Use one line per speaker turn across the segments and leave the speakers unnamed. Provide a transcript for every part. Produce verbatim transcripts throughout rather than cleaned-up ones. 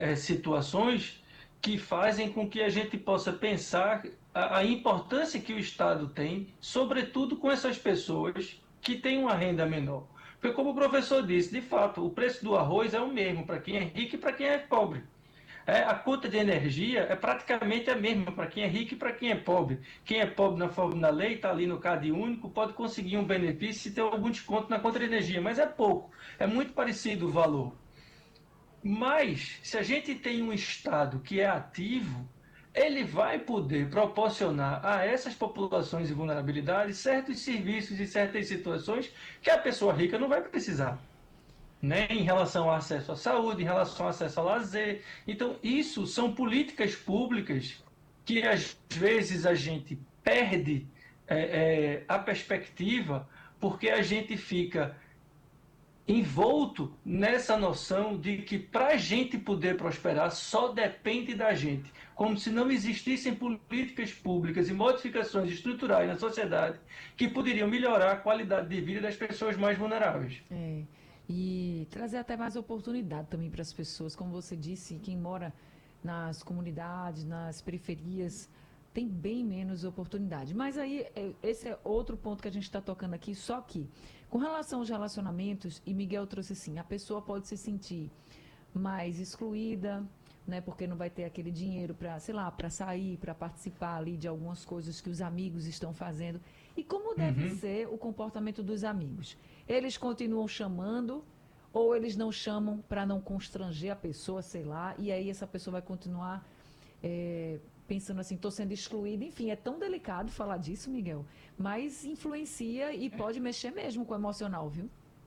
é, situações que fazem com que a gente possa pensar a, a importância que o Estado tem, sobretudo com essas pessoas que têm uma renda menor. Porque, como o professor disse, de fato, o preço do arroz é o mesmo para quem é rico e para quem é pobre. É, a conta de energia é praticamente a mesma para quem é rico e para quem é pobre. Quem é pobre na forma da lei, está ali no Cade Único, pode conseguir um benefício se tem algum desconto na conta de energia, mas é pouco. É muito parecido o valor. Mas, se a gente tem um Estado que é ativo, ele vai poder proporcionar a essas populações de vulnerabilidade certos serviços e certas situações que a pessoa rica não vai precisar, né, em relação ao acesso à saúde, em relação ao acesso ao lazer. Então, isso são políticas públicas que às vezes a gente perde é, é, a perspectiva porque a gente fica envolto nessa noção de que para a gente poder prosperar só depende da gente, como se não existissem políticas públicas e modificações estruturais na sociedade que poderiam melhorar a qualidade de vida das pessoas mais vulneráveis.
É, e trazer até mais oportunidade também para as pessoas. Como você disse, quem mora nas comunidades, nas periferias, tem bem menos oportunidade. Mas aí, é, esse é outro ponto que a gente está tocando aqui, só que, com relação aos relacionamentos, e Miguel trouxe assim, a pessoa pode se sentir mais excluída, né, porque não vai ter aquele dinheiro para, sei lá, para sair, para participar ali de algumas coisas que os amigos estão fazendo. E como deve
Uhum.
ser o comportamento dos amigos? Eles continuam chamando ou eles não chamam para não constranger a pessoa, sei lá, e aí essa pessoa vai continuar é, pensando assim, estou sendo excluída. Enfim, é tão delicado falar disso, Miguel, mas influencia e pode mexer mesmo com o emocional, viu?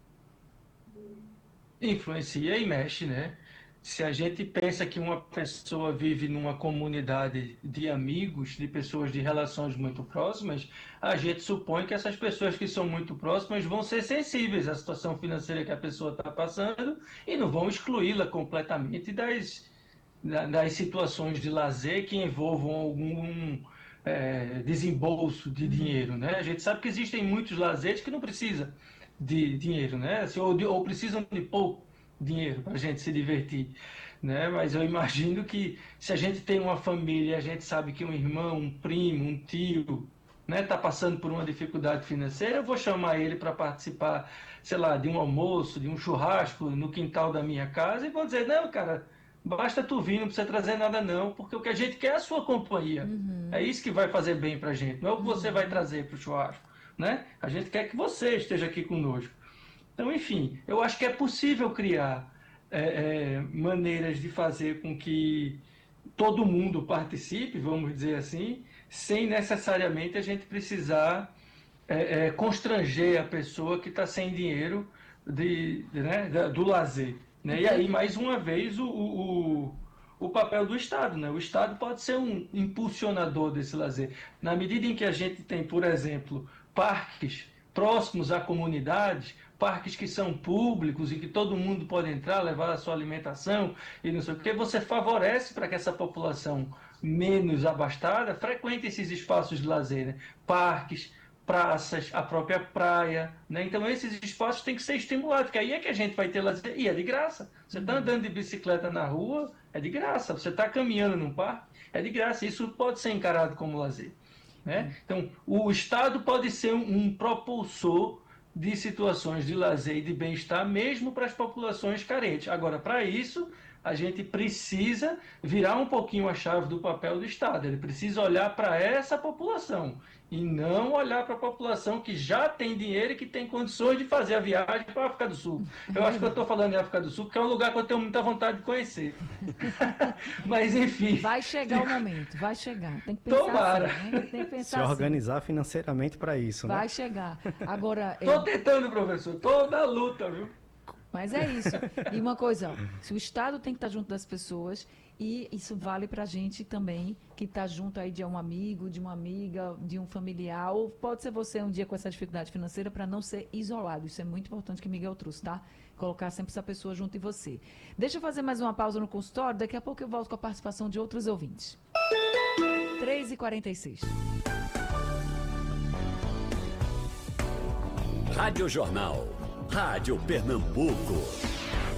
Influencia e mexe, né? Se a gente pensa que uma pessoa vive numa comunidade de amigos, de pessoas de relações muito próximas, a gente supõe que essas pessoas que são muito próximas vão ser sensíveis à situação financeira que a pessoa está passando e não vão excluí-la completamente das, da- das situações de lazer que envolvam algum é, desembolso de dinheiro, né? A gente sabe que existem muitos lazeres que não precisam de dinheiro, né? Assim, ou, de- ou precisam de pouco dinheiro para a gente se divertir, né? Mas eu imagino que se a gente tem uma família, a gente sabe que um irmão, um primo, um tio, né, está passando por uma dificuldade financeira, eu vou chamar ele para participar, sei lá, de um almoço, de um churrasco no quintal da minha casa e vou dizer, não, cara, basta tu vir, não precisa trazer nada não, porque o que a gente quer é a sua companhia. É
Uhum,
isso que vai fazer bem para a gente, não é o que você vai
uhum.
trazer para o churrasco, né? A gente quer que você esteja aqui conosco. Então, enfim, eu acho que é possível criar é, é, maneiras de fazer com que todo mundo participe, vamos dizer assim, sem necessariamente a gente precisar é, é, constranger a pessoa que está sem dinheiro de, de, né, da- do lazer.
E
Né? E aí,
teve.
mais uma vez, o, o, o papel do Estado. Né? O Estado pode ser um impulsionador desse lazer. Na medida em que a gente tem, por exemplo, parques próximos a comunidades, parques que são públicos e que todo mundo pode entrar, levar a sua alimentação e não sei o que, você favorece para que essa população menos abastada frequente esses espaços de lazer, né? Parques, praças, a própria praia, né? Então esses espaços têm que ser estimulados, porque aí é que a gente vai ter lazer e é de graça. Você está andando de bicicleta na rua, é de graça. Você está caminhando num parque, é de graça. Isso pode ser encarado como lazer. Né? Então, o Estado pode ser um, um propulsor de situações de lazer e de bem-estar, mesmo para as populações carentes. Agora, para isso, a gente precisa virar um pouquinho a chave do papel do Estado. Ele precisa olhar para essa população e não olhar para a população que já tem dinheiro e que tem condições de fazer a viagem para a África do Sul.
É
Eu acho que eu estou
verdade.
falando de África do Sul porque é um lugar que eu tenho muita vontade de conhecer. Mas, enfim,
Vai chegar o momento, vai chegar. Tem que pensar
tomara.
assim, né? Tem que
Se
pensar assim.
organizar financeiramente para isso, né?
Vai chegar. Agora, é,
Tô tentando, professor. Tô na luta, viu?
mas é isso. E uma coisa, ó, se o Estado tem que estar junto das pessoas, e isso vale para a gente também, que está junto aí de um amigo, de uma amiga, de um familiar, ou pode ser você um dia com essa dificuldade financeira, para não ser isolado. Isso é muito importante que Miguel trouxe, tá? Colocar sempre essa pessoa junto de você. Deixa eu fazer mais uma pausa no consultório, daqui a pouco eu volto com a participação de outros ouvintes. três e quarenta e seis.
Rádio Jornal. Rádio Pernambuco.